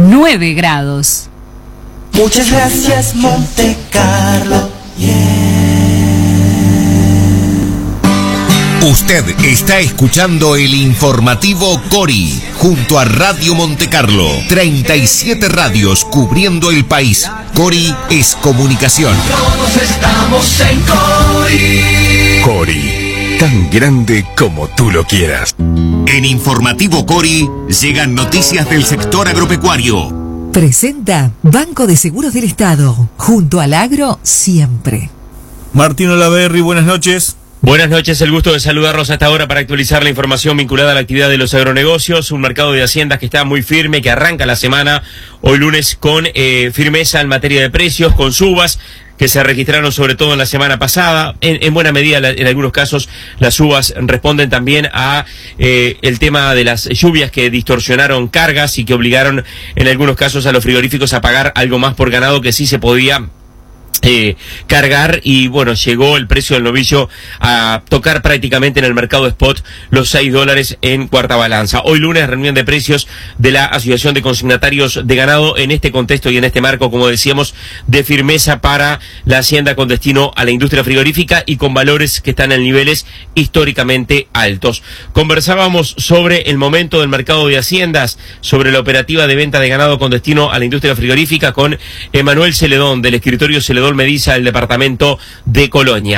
9 grados. Muchas gracias, Monte Carlo. Usted está escuchando el informativo Cori junto a Radio Monte Carlo. 37 radios cubriendo el país. Cori es comunicación. Todos estamos en Cori. Cori, tan grande como tú lo quieras. En informativo Cori llegan noticias del sector agropecuario. Presenta Banco de Seguros del Estado. Junto al agro, siempre. Martín Olaverri, buenas noches. Buenas noches, el gusto de saludarlos hasta ahora para actualizar la información vinculada a la actividad de los agronegocios, un mercado de haciendas que está muy firme, que arranca la semana hoy lunes con firmeza en materia de precios, con subas que se registraron sobre todo en la semana pasada. En buena medida, en algunos casos, las subas responden también a el tema de las lluvias que distorsionaron cargas y que obligaron en algunos casos a los frigoríficos a pagar algo más por ganado que sí se podía cargar, y bueno, llegó el precio del novillo a tocar prácticamente en el mercado spot los $6 en cuarta balanza. Hoy lunes, reunión de precios de la Asociación de Consignatarios de Ganado en este contexto y en este marco, como decíamos, de firmeza para la hacienda con destino a la industria frigorífica y con valores que están en niveles históricamente altos. Conversábamos sobre el momento del mercado de haciendas, sobre la operativa de venta de ganado con destino a la industria frigorífica con Emanuel Celedón, del escritorio Celedón Mediza, del departamento de Colonia.